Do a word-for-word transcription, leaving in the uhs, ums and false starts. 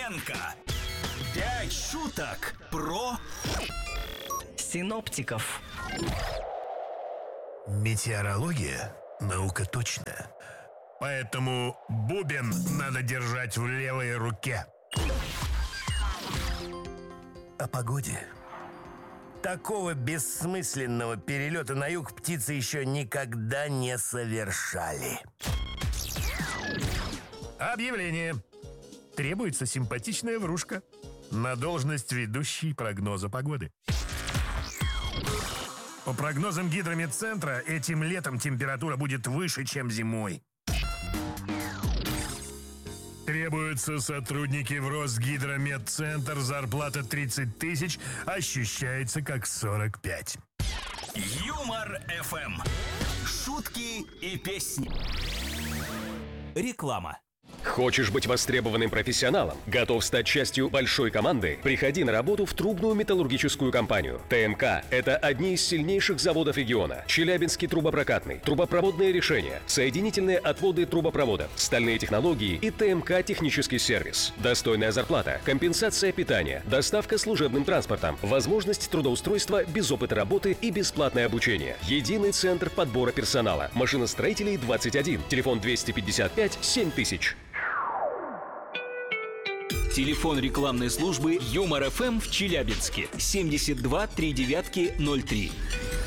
Ленка. Пять шуток про синоптиков. Метеорология – наука точная. Поэтому бубен надо держать в левой руке. О погоде. Такого бессмысленного перелета на юг птицы еще никогда не совершали. Объявление. Требуется симпатичная врушка на должность ведущей прогноза погоды. По прогнозам Гидрометцентра, этим летом температура будет выше, чем зимой. Требуются сотрудники в Росгидрометцентр. Зарплата тридцать тысяч, ощущается как сорок пять. Юмор эф эм. Шутки и песни. Реклама. Хочешь быть востребованным профессионалом? Готов стать частью большой команды? Приходи на работу в трубную металлургическую компанию. ТМК – это одни из сильнейших заводов региона. Челябинский трубопрокатный, трубопроводные решения, соединительные отводы трубопроводов, стальные технологии и ТМК технический сервис. Достойная зарплата, компенсация питания, доставка служебным транспортом, возможность трудоустройства без опыта работы и бесплатное обучение. Единый центр подбора персонала. Машиностроителей двадцать один. Телефон двести пятьдесят пять семь тысяч. Телефон рекламной службы Юмор эф эм в Челябинске. семьдесят два три девятки ноль три.